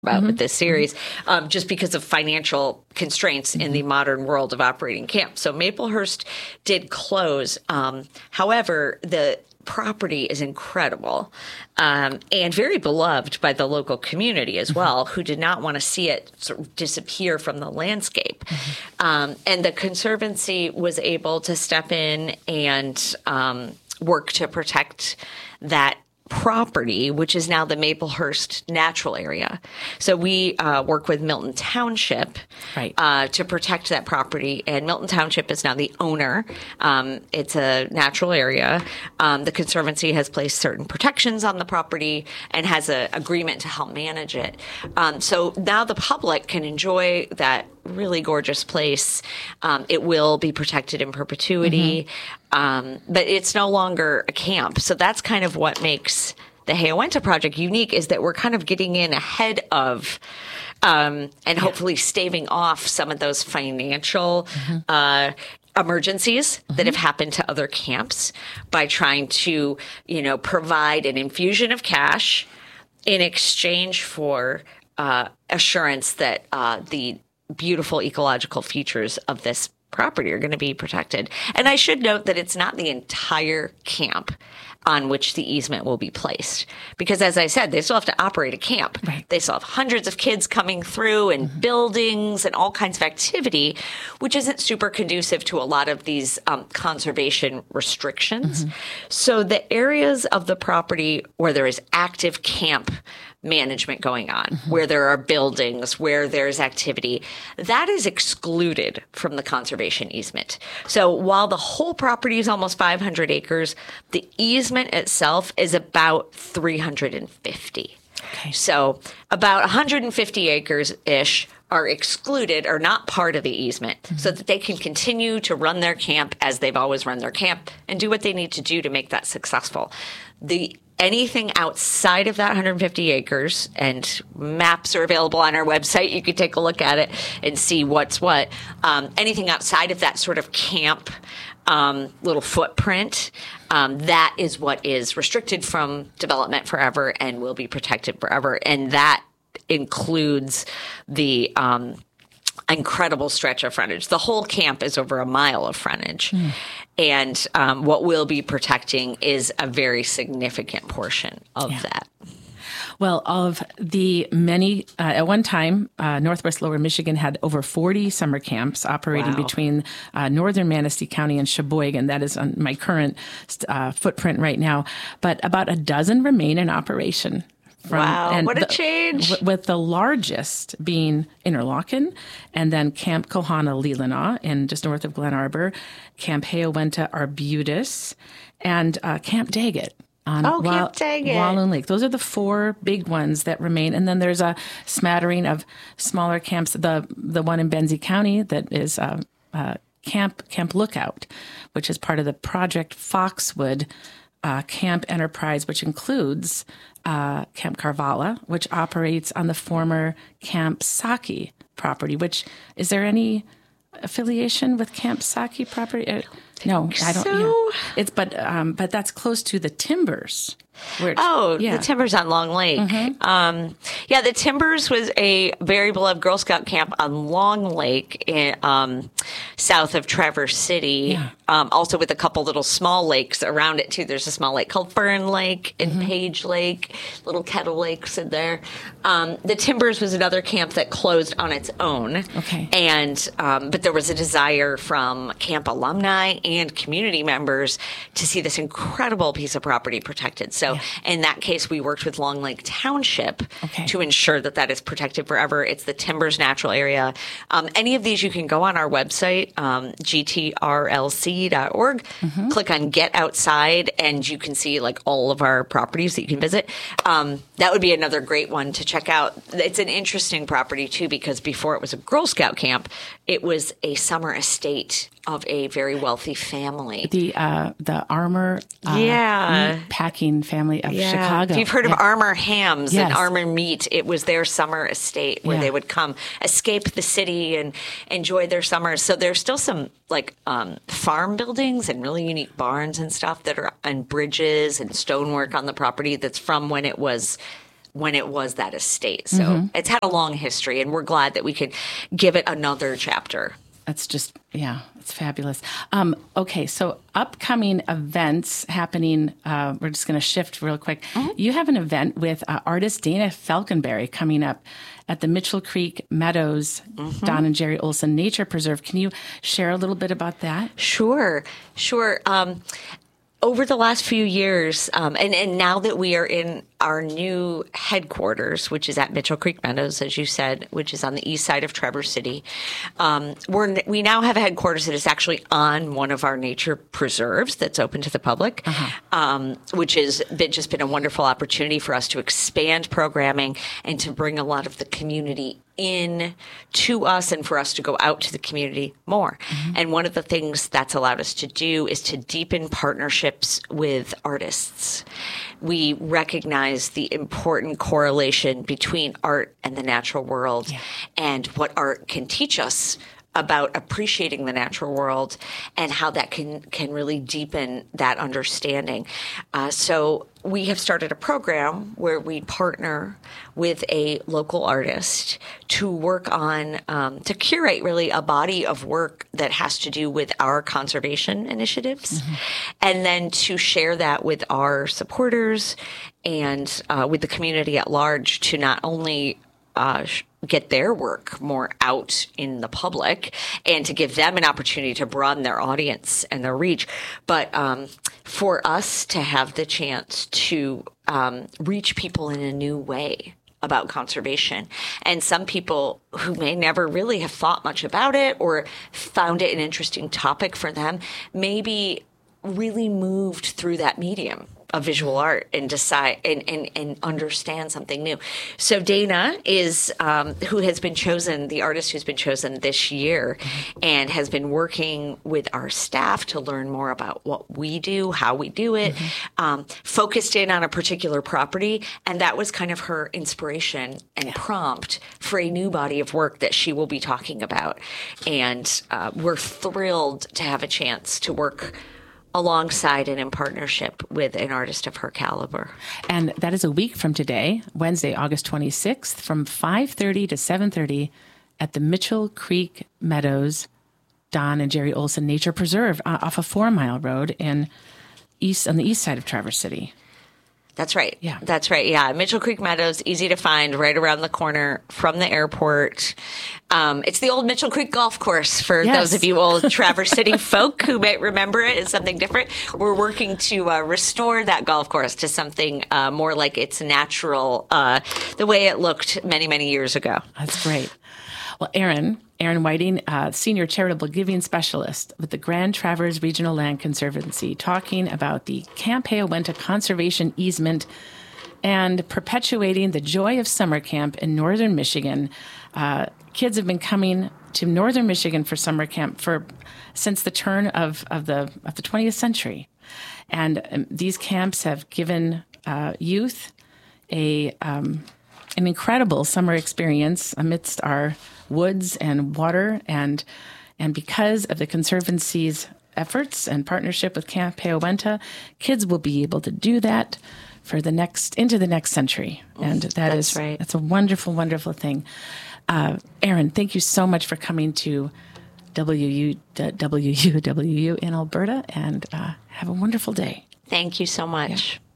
about with this series, just because of financial constraints in the modern world of operating camps. So Maplehurst did close. However, the property is incredible and very beloved by the local community as well, who did not want to see it sort of disappear from the landscape. And the Conservancy was able to step in and work to protect that property, which is now the Maplehurst Natural Area. So we work with Milton Township to protect that property, and Milton Township is now the owner. It's a natural area. The Conservancy has placed certain protections on the property and has an agreement to help manage it. So now the public can enjoy that really gorgeous place. It will be protected in perpetuity, but it's no longer a camp. So that's kind of what makes the Hay Owenta project unique, is that we're kind of getting in ahead of and hopefully staving off some of those financial emergencies that have happened to other camps by trying to, provide an infusion of cash in exchange for assurance that the beautiful ecological features of this property are going to be protected. And I should note that it's not the entire camp on which the easement will be placed. Because as I said, they still have to operate a camp. Right. They still have hundreds of kids coming through and buildings and all kinds of activity, which isn't super conducive to a lot of these conservation restrictions. So the areas of the property where there is active camp management going on, where there are buildings, where there's activity, that is excluded from the conservation easement. So while the whole property is almost 500 acres, the easement itself is about 350. Okay. So about 150 acres-ish are excluded or not part of the easement so that they can continue to run their camp as they've always run their camp and do what they need to do to make that successful. Anything outside of that 150 acres, and maps are available on our website. You can take a look at it and see what's what. Anything outside of that sort of camp little footprint, that is what is restricted from development forever and will be protected forever. And that includes the incredible stretch of frontage. The whole camp is over a mile of frontage. And what we'll be protecting is a very significant portion of that. Well, of the many, at one time, Northwest Lower Michigan had over 40 summer camps operating between northern Manistee County and Sheboygan. That is on my current footprint right now. But about a dozen remain in operation. What a change. With the largest being Interlachen, and then Camp Kohana Leelanau, in just north of Glen Arbor, Camp Hay Owenta Arbutus, and Camp Daggett. Camp Daggett. Walloon Lake. Those are the four big ones that remain. And then there's a smattering of smaller camps. The one in Benzie County that is Camp Lookout, which is part of the Project Foxwood Camp Enterprise, which includes Camp Carvala, which operates on the former Camp Saki property. Which, is there any affiliation with Camp Saki property? No, I don't. So? Yeah. But that's close to the Timbers. The Timbers on Long Lake. The Timbers was a very beloved Girl Scout camp on Long Lake, south of Traverse City. Also with a couple little small lakes around it too. There's a small lake called Fern Lake and Page Lake, little kettle lakes in there. The Timbers was another camp that closed on its own. Okay. And but there was a desire from camp alumni and community members to see this incredible piece of property protected. So in that case, we worked with Long Lake Township to ensure that that is protected forever. It's the Timbers Natural Area. Any of these, you can go on our website, gtrlc.org, click on Get Outside, and you can see like all of our properties that you can visit. That would be another great one to check out. It's an interesting property too, because before it was a Girl Scout camp, it was a summer estate of a very wealthy family. The Armour meat packing family of Chicago. If you've heard of Armour Hams and Armour Meat, it was their summer estate where they would come escape the city and enjoy their summers. So there's still some like farm buildings and really unique barns and stuff that are on bridges and stonework on the property that's from when it was when it was that estate. So it's had a long history, and we're glad that we could give it another chapter. That's just, it's fabulous. Okay, so upcoming events happening, we're just going to shift real quick. You have an event with artist Dana Falconberry coming up at the Mitchell Creek Meadows, Don and Jerry Olson Nature Preserve. Can you share a little bit about that? Sure. Over the last few years, and now that we are in our new headquarters, which is at Mitchell Creek Meadows, as you said, which is on the east side of Traverse City, we now have a headquarters that is actually on one of our nature preserves that's open to the public, which has just been a wonderful opportunity for us to expand programming and to bring a lot of the community in to us and for us to go out to the community more. And one of the things that's allowed us to do is to deepen partnerships with artists. We recognize the important correlation between art and the natural world and what art can teach us about appreciating the natural world and how that can really deepen that understanding. So we have started a program where we partner with a local artist to work on, to curate really a body of work that has to do with our conservation initiatives, and then to share that with our supporters and with the community at large to not only get their work more out in the public and to give them an opportunity to broaden their audience and their reach, but for us to have the chance to reach people in a new way about conservation. And some people who may never really have thought much about it or found it an interesting topic for them, maybe really moved through that medium of visual art and decide and understand something new. So Dana is who has been chosen, the artist who's been chosen this year, and has been working with our staff to learn more about what we do, how we do it, focused in on a particular property, and that was kind of her inspiration and prompt for a new body of work that she will be talking about. And we're thrilled to have a chance to work alongside and in partnership with an artist of her caliber. And that is a week from today, Wednesday, August 26th, from 5:30 to 7:30 at the Mitchell Creek Meadows, Don and Jerry Olson Nature Preserve off of 4 Mile Road on the east side of Traverse City. That's right. Yeah. That's right. Yeah. Mitchell Creek Meadows, easy to find, right around the corner from the airport. It's the old Mitchell Creek Golf Course for those of you old Traverse City folk who might remember it as something different. We're working to restore that golf course to something more like its natural, the way it looked many, many years ago. That's great. Well, Erin Whiting, Senior Charitable Giving Specialist with the Grand Traverse Regional Land Conservancy, talking about the Camp Hayawenta Conservation Easement and perpetuating the joy of summer camp in northern Michigan. Kids have been coming to northern Michigan for summer camp since the turn of the 20th century. And these camps have given youth an incredible summer experience amidst our woods and water, and because of the Conservancy's efforts and partnership with Camp Hayawenta, kids will be able to do that for into the next century, and that's right. That's a wonderful, wonderful thing. Erin, thank you so much for coming to WUWU in Alberta, and have a wonderful day. Thank you so much. Yeah.